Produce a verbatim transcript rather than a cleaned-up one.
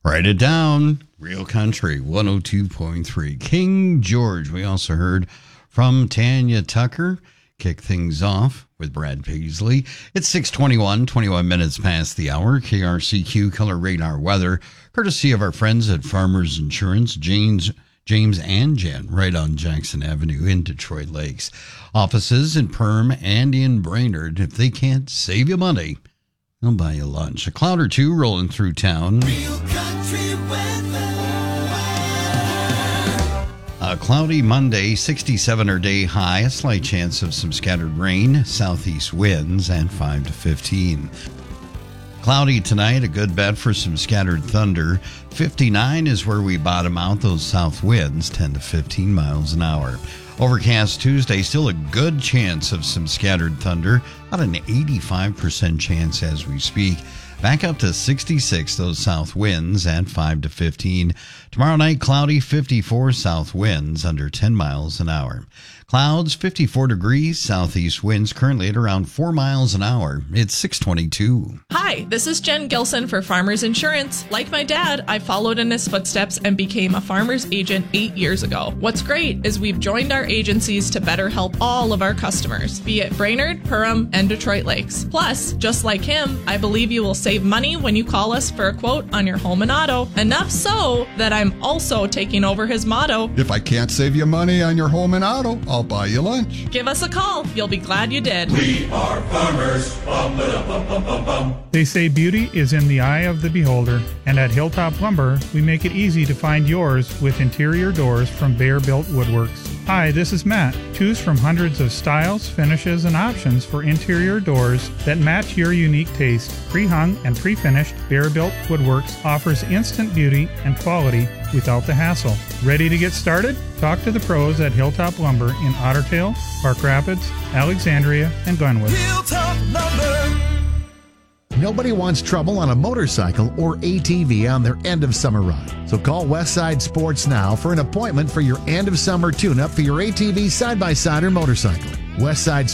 Write it down. Real Country one oh two point three. King George. We also heard from Tanya Tucker. Kick things off with Brad Paisley. It's six twenty-one, twenty-one minutes past the hour. K R C Q Color Radar Weather, courtesy of our friends at Farmers Insurance, James, James and Jen, right on Jackson Avenue in Detroit Lakes. Offices in Perham and in Brainerd. If they can't save you money, they'll buy you lunch. A cloud or two rolling through town. Real country weather. A cloudy Monday, sixty-seven our day high. A slight chance of some scattered rain. Southeast winds and five to fifteen. Cloudy tonight, a good bet for some scattered thunder. fifty-nine is where we bottom out. Those south winds, ten to fifteen miles an hour. Overcast Tuesday, still a good chance of some scattered thunder. About an eighty-five percent chance as we speak. Back up to sixty-six, those south winds at five to fifteen. Tomorrow night, cloudy, fifty-four south winds under ten miles an hour. Clouds, fifty-four degrees, southeast winds currently at around four miles an hour. It's six twenty-two. Hi, this is Jen Gilson for Farmers Insurance. Like my dad, I followed in his footsteps and became a farmer's agent eight years ago. What's great is we've joined our agencies to better help all of our customers, be it Brainerd, Perham, and Detroit Lakes. Plus, just like him, I believe you will save money when you call us for a quote on your home and auto. Enough so that I'm also taking over his motto. If I can't save you money on your home and auto, I'll buy you lunch. Give us a call. You'll be glad you did. We are farmers. Bum, ba-dum, bum, bum, bum, bum. They say beauty is in the eye of the beholder, and at Hilltop Lumber, we make it easy to find yours with interior doors from Bear Built Woodworks. Hi, this is Matt. Choose from hundreds of styles, finishes, and options for interior doors that match your unique taste. Pre-hung and pre-finished, Bear Built Woodworks offers instant beauty and quality without the hassle. Ready to get started? Talk to the pros at Hilltop Lumber in Otter Tail, Park Rapids, Alexandria, and Glenwood. Hilltop Lumber. Nobody wants trouble on a motorcycle or A T V on their end of summer ride. So call Westside Sports now for an appointment for your end of summer tune-up for your A T V, side-by-side, or motorcycle. Westside